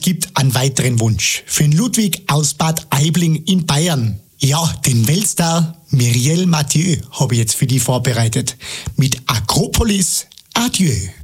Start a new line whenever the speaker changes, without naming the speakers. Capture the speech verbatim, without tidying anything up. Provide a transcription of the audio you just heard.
gibt einen weiteren Wunsch. Für den Ludwig aus Bad Aibling in Bayern. Ja, den Weltstar Muriel Mathieu habe ich jetzt für die vorbereitet. Mit Akropolis Adieu.